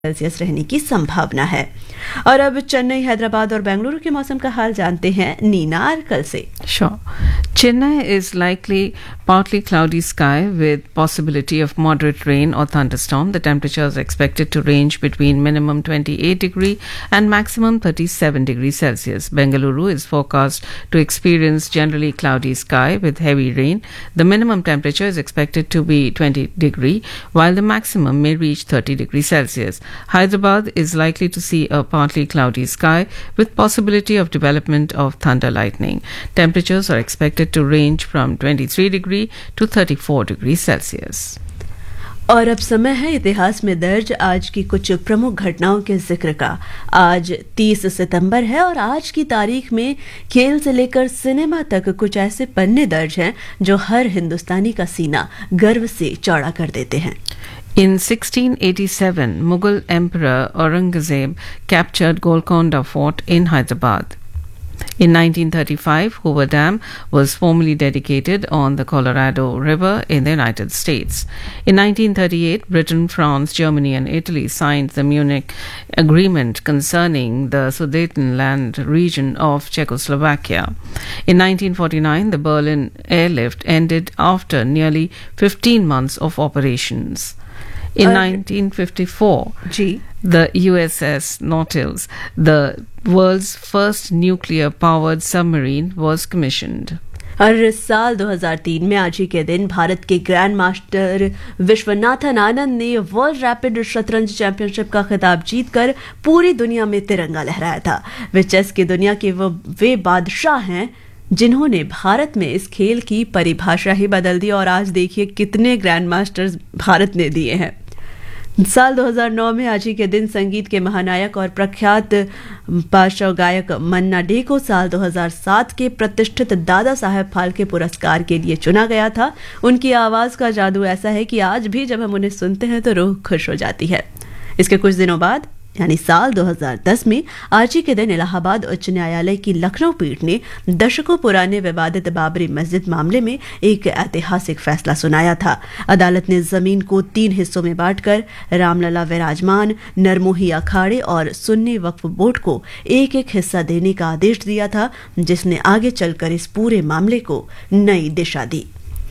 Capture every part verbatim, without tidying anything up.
Celsius रहने की संभावना है। और अब चेन्नई, हैदराबाद और बेंगलुरु के मौसम का हाल जानते हैं नीना आरकल से। Sure. Chennai is likely partly cloudy sky with possibility of moderate rain or thunderstorm. The temperature is expected to range between minimum twenty-eight degree and maximum thirty-seven degrees Celsius. Bengaluru is forecast to experience generally cloudy sky with heavy rain. The minimum temperature is expected to be twenty degree while the maximum may reach thirty degrees Celsius. Hyderabad is likely to see a partly cloudy sky with possibility of development of thunder lightning. Temperatures are expected to range from twenty-three degree to thirty-four degrees Celsius. और अब समय है इतिहास में दर्ज आज की कुछ प्रमुख घटनाओं के जिक्र का। आज तीस सितंबर है और आज की तारीख में खेल से लेकर सिनेमा तक कुछ ऐसे पन्ने दर्ज हैं जो हर हिंदुस्तानी का सीना गर्व से चौड़ा कर देते हैं। In sixteen eighty-seven, Mughal Emperor Aurangzeb captured Golconda Fort in Hyderabad. In nineteen thirty-five, Hoover Dam was formally dedicated on the Colorado River in the United States. In nineteen thirty-eight, Britain, France, Germany and Italy signed the Munich Agreement concerning the Sudetenland region of Czechoslovakia. In nineteen forty-nine, the Berlin airlift ended after nearly fifteen months of operations. In uh, nineteen fifty-four, G. the U S S Nautilus, the world's first nuclear-powered submarine, was commissioned. हर साल दो हज़ार तीन में आज ही के दिन भारत के grand master Viswanathan Anand ने वर्ल्ड रैपिड शतरंज चैंपियनशिप का खिताब जीतकर पूरी दुनिया में तिरंगा लहराया था। वे चेस की दुनिया के वो वे बादशाह हैं जिन्होंने भारत में इस खेल की परिभाषा ही बदल दी। और आज देखिए कितने ग्रैंड मास्टर्स भारत ने दिए हैं। साल दो हज़ार नौ में आज ही के दिन संगीत के महानायक और प्रख्यात पार्श्व गायक मन्ना डे को साल दो हज़ार सात के प्रतिष्ठित दादा साहेब फाल्के पुरस्कार के लिए चुना गया था। उनकी आवाज का जादू ऐसा है कि आज भी जब हम उन्हें सुनते हैं तो रूह खुश हो जाती है। इसके कुछ दिनों बाद यानी साल दो हज़ार दस में आज ही के दिन इलाहाबाद उच्च न्यायालय की लखनऊ पीठ ने दशकों पुराने विवादित बाबरी मस्जिद मामले में एक ऐतिहासिक फैसला सुनाया था। अदालत ने जमीन को तीन हिस्सों में बांटकर रामलला विराजमान, नरमोही अखाड़े और सुन्नी वक्फ बोर्ड को एक एक हिस्सा देने का आदेश दिया था, जिसने आगे चलकर इस पूरे मामले को नई दिशा दी।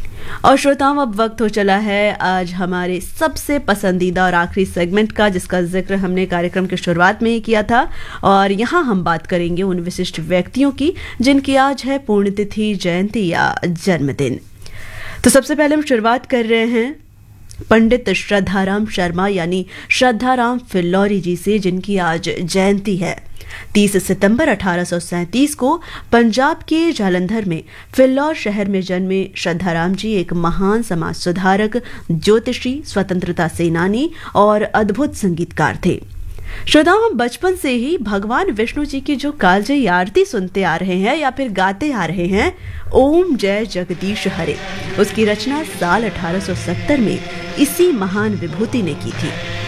और श्रोताओं, अब वक्त हो चला है आज हमारे सबसे पसंदीदा और आखिरी सेगमेंट का, जिसका जिक्र हमने कार्यक्रम की शुरुआत में ही किया था। और यहाँ हम बात करेंगे उन विशिष्ट व्यक्तियों की जिनकी आज है पुण्यतिथि, जयंती या जन्मदिन। तो सबसे पहले हम शुरुआत कर रहे हैं पंडित श्रद्धाराम शर्मा यानी श्रद्धाराम फिल्लौरी जी से, जिनकी आज जयंती है। तीस सितंबर अठारह सौ सैंतीस को पंजाब के जालंधर में फिल्लौर शहर में जन्मे श्रद्धाराम जी एक महान समाज सुधारक, ज्योतिषी, स्वतंत्रता सेनानी और अद्भुत संगीतकार थे। श्रोताओं, हम बचपन से ही भगवान विष्णु जी की जो कालजयी आरती सुनते आ रहे हैं या फिर गाते आ रहे हैं, ओम जय जगदीश हरे, उसकी रचना साल अठारह सौ सत्तर में इसी महान विभूति ने की थी।